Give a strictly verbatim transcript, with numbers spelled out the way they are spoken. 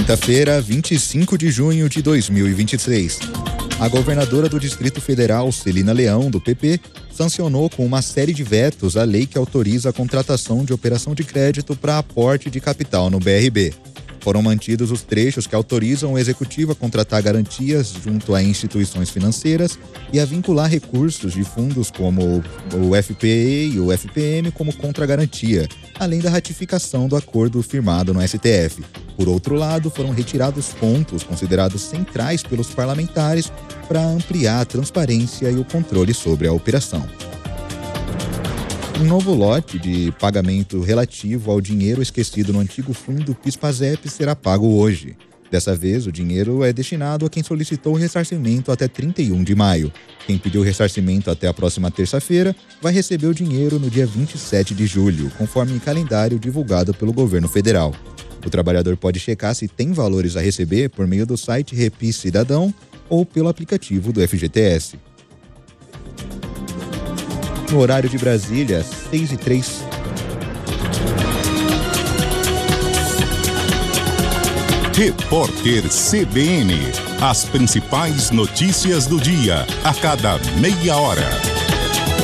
Quinta-feira, vinte e cinco de junho de dois mil e vinte e três. A governadora do Distrito Federal, Celina Leão, do P P, sancionou com uma série de vetos a lei que autoriza a contratação de operação de crédito para aporte de capital no B R B. Foram mantidos os trechos que autorizam o executivo a contratar garantias junto a instituições financeiras e a vincular recursos de fundos como o F P E e o F P M como contragarantia, além da ratificação do acordo firmado no S T F. Por outro lado, foram retirados pontos considerados centrais pelos parlamentares para ampliar a transparência e o controle sobre a operação. Um novo lote de pagamento relativo ao dinheiro esquecido no antigo fundo PIS/PASEP será pago hoje. Dessa vez, o dinheiro é destinado a quem solicitou o ressarcimento até trinta e um de maio. Quem pediu o ressarcimento até a próxima terça-feira vai receber o dinheiro no dia vinte e sete de julho, conforme calendário divulgado pelo governo federal. O trabalhador pode checar se tem valores a receber por meio do site Repis Cidadão ou pelo aplicativo do F G T S. No horário de Brasília, seis e três. Repórter C B N. As principais notícias do dia, a cada meia hora.